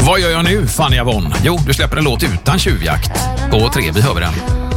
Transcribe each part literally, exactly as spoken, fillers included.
Vad gör jag nu, Fanny Avon? Jo, du släpper en låt utan tjuvjakt. På tre, vi hör vi den.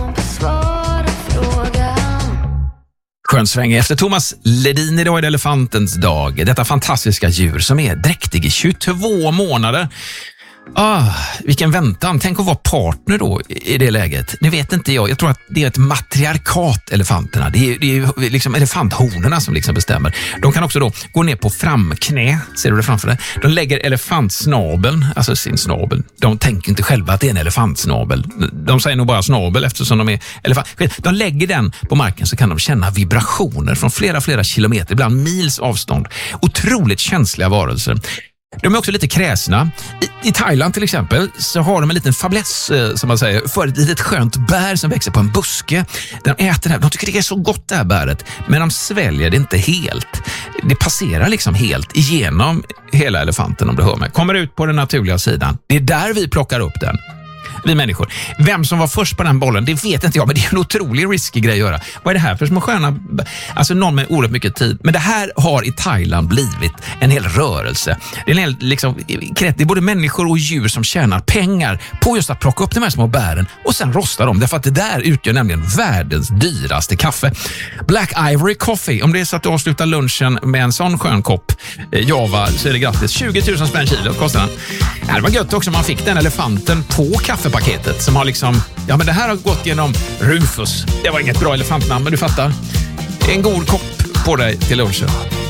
Skön sväng efter Thomas Ledin. Idag är det elefantens dag. Detta fantastiska djur som är dräktig i tjugotvå månader. Ah, vilken väntan. Tänk att vara partner då i det läget. Det vet inte jag. Jag tror att det är ett matriarkat, elefanterna. Det är, det är liksom elefanthonorna som liksom bestämmer. De kan också då gå ner på framknä. Ser du det framför dig? De lägger elefantsnabeln, alltså sin snabel. De tänker inte själva att det är en elefantsnabel. De säger nog bara snabel eftersom de är elefant. De lägger den på marken så kan de känna vibrationer från flera, flera kilometer, ibland mils avstånd. Otroligt känsliga varelser. De är också lite kräsna. I, I Thailand till exempel så har de en liten fäbless, eh, som man säger, för ett litet skönt bär som växer på en buske. De äter det här. De tycker det är så gott det här bäret, men de sväljer det inte helt. Det passerar liksom helt igenom hela elefanten, om du hör mig. Kommer ut på den naturliga sidan. Det är där vi plockar upp den. Vi människor. Vem som var först på den bollen, det vet inte jag, men det är en otrolig risky grej att göra. Vad är det här för små sköna... Alltså någon med oerhört mycket tid. Men det här har i Thailand blivit en hel rörelse. Det är en hel, liksom, det är både människor och djur som tjänar pengar på just att plocka upp de här små bären och sen rosta dem. Därför att det där utgör nämligen världens dyraste kaffe. Black Ivory Coffee. Om det är så att du avslutar lunchen med en sån skön kopp eh, Java, så är det gratis. tjugo tusen spänn kilo kostar den. Ja, det var gött också, man fick den elefanten på kaffepaketet som har liksom, ja men det här har gått genom Rufus. Det var inget bra elefantnamn, men du fattar. En god kopp på dig till lunchen.